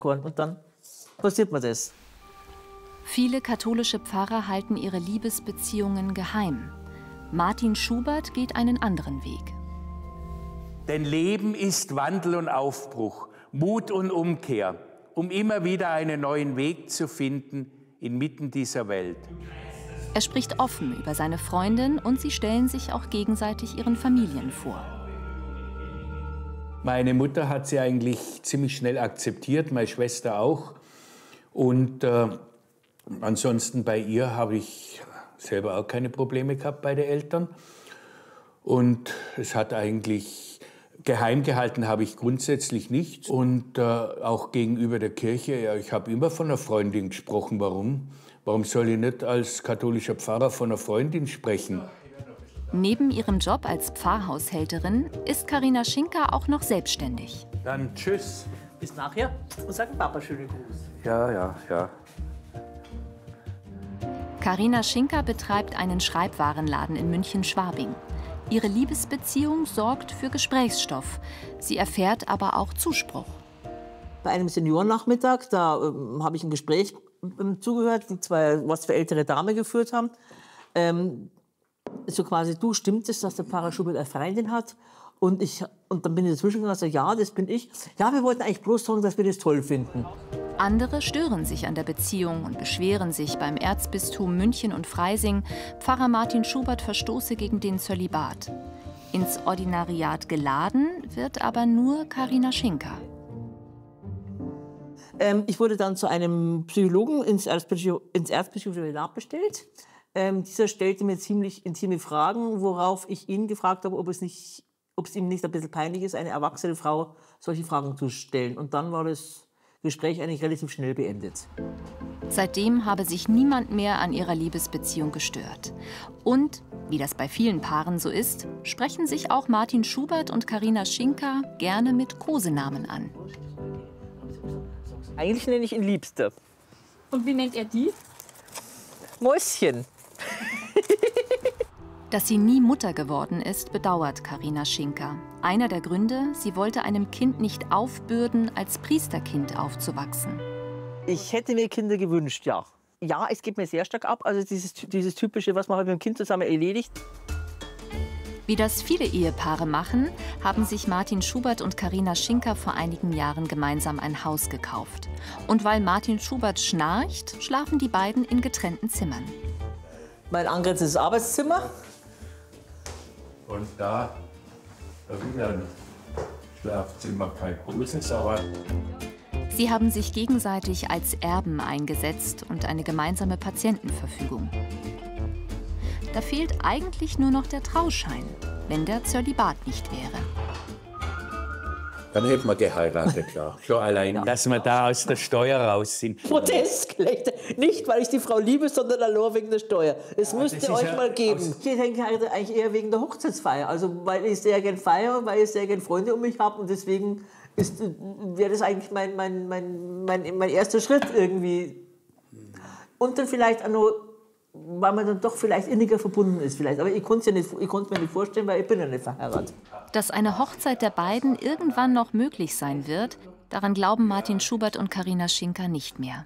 Und dann passiert mir das. Viele katholische Pfarrer halten ihre Liebesbeziehungen geheim. Martin Schubert geht einen anderen Weg. Denn Leben ist Wandel und Aufbruch, Mut und Umkehr, um immer wieder einen neuen Weg zu finden inmitten dieser Welt. Er spricht offen über seine Freundin und sie stellen sich auch gegenseitig ihren Familien vor. Meine Mutter hat sie eigentlich ziemlich schnell akzeptiert, meine Schwester auch. Und ansonsten bei ihr habe ich selber auch keine Probleme gehabt bei den Eltern. Und es hat eigentlich geheim gehalten habe ich grundsätzlich nichts. Und auch gegenüber der Kirche, ja, ich habe immer von einer Freundin gesprochen. Warum? Warum soll ich nicht als katholischer Pfarrer von einer Freundin sprechen? Neben ihrem Job als Pfarrhaushälterin ist Carina Schinker auch noch selbstständig. Dann tschüss. Bis nachher und sagen Papa schönen Gruß. Ja. Carina Schinker betreibt einen Schreibwarenladen in München-Schwabing. Ihre Liebesbeziehung sorgt für Gesprächsstoff. Sie erfährt aber auch Zuspruch. Bei einem Seniorennachmittag, da habe ich ein Gespräch zugehört, die zwei was für ältere Dame geführt haben. So quasi, du, stimmt es, dass der Pfarrer Schubert eine Freundin hat? Und dann bin ich dazwischen gegangen und gesagt, ja, das bin ich. Ja, wir wollten eigentlich bloß sagen, dass wir das toll finden. Andere stören sich an der Beziehung und beschweren sich beim Erzbistum München und Freising, Pfarrer Martin Schubert verstoße gegen den Zölibat. Ins Ordinariat geladen wird aber nur Carina Schinker. Ich wurde dann zu einem Psychologen ins erzbischöfliche Seminar bestellt. Dieser stellte mir ziemlich intime Fragen, worauf ich ihn gefragt habe, ob es ihm nicht ein bisschen peinlich ist, eine erwachsene Frau solche Fragen zu stellen. Und dann war das Gespräch eigentlich relativ schnell beendet. Seitdem habe sich niemand mehr an ihrer Liebesbeziehung gestört. Und, wie das bei vielen Paaren so ist, sprechen sich auch Martin Schubert und Carina Schinker gerne mit Kosenamen an. Eigentlich nenne ich ihn Liebster. Und wie nennt er die? Mäuschen. Dass sie nie Mutter geworden ist, bedauert Carina Schinker. Einer der Gründe, sie wollte einem Kind nicht aufbürden, als Priesterkind aufzuwachsen. Ich hätte mir Kinder gewünscht, ja. Ja, es geht mir sehr stark ab. Also dieses Typische, was man halt mit dem Kind zusammen erledigt. Wie das viele Ehepaare machen, haben sich Martin Schubert und Carina Schinker vor einigen Jahren gemeinsam ein Haus gekauft. Und weil Martin Schubert schnarcht, schlafen die beiden in getrennten Zimmern. Mein angrenzendes Arbeitszimmer. Und da wieder ein Schlafzimmer, kein großes, aber... Sie haben sich gegenseitig als Erben eingesetzt und eine gemeinsame Patientenverfügung. Da fehlt eigentlich nur noch der Trauschein, wenn der Zölibat nicht wäre. Dann hätten wir geheiratet, ja. Schon allein, ja. Dass wir da aus der Steuer raus sind. Protestgelächter. Nicht, weil ich die Frau liebe, sondern allein wegen der Steuer. Es müsste euch mal geben. Ich denke eigentlich eher wegen der Hochzeitsfeier. Also, weil ich sehr gern feiere, weil ich sehr gern Freunde um mich habe. Und deswegen wäre das eigentlich mein erster Schritt irgendwie. Und dann vielleicht auch noch, weil man dann doch vielleicht inniger verbunden ist. Vielleicht. Aber ich konnte es mir nicht vorstellen, weil ich bin ja nicht verheiratet. Dass eine Hochzeit der beiden irgendwann noch möglich sein wird, daran glauben Martin Schubert und Carina Schinker nicht mehr.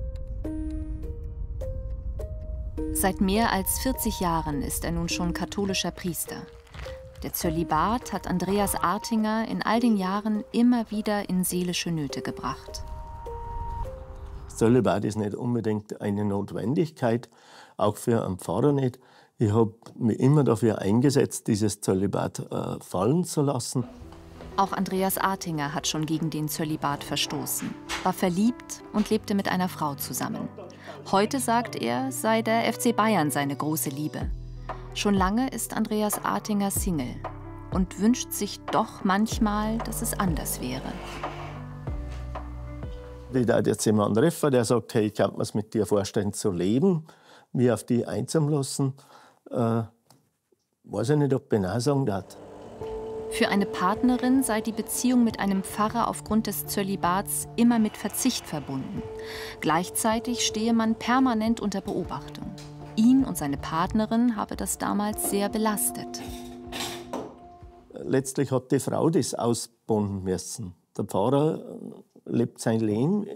Seit mehr als 40 Jahren ist er nun schon katholischer Priester. Der Zölibat hat Andreas Artinger in all den Jahren immer wieder in seelische Nöte gebracht. Das Zölibat ist nicht unbedingt eine Notwendigkeit, auch für einen Pfarrer nicht. Ich habe mich immer dafür eingesetzt, dieses Zölibat fallen zu lassen. Auch Andreas Artinger hat schon gegen den Zölibat verstoßen, war verliebt und lebte mit einer Frau zusammen. Heute sagt er, sei der FC Bayern seine große Liebe. Schon lange ist Andreas Artinger Single und wünscht sich doch manchmal, dass es anders wäre. Ich darf jetzt jemanden treffen, der sagt, hey, ich kann mir es mit dir vorstellen zu leben, mich auf die einzulassen. Weiß ich nicht, ob ich Nein sagen darf. Für eine Partnerin sei die Beziehung mit einem Pfarrer aufgrund des Zölibats immer mit Verzicht verbunden. Gleichzeitig stehe man permanent unter Beobachtung. Ihn und seine Partnerin habe das damals sehr belastet. Letztlich hat die Frau das ausbauen müssen. Der Pfarrer lebt sein Leben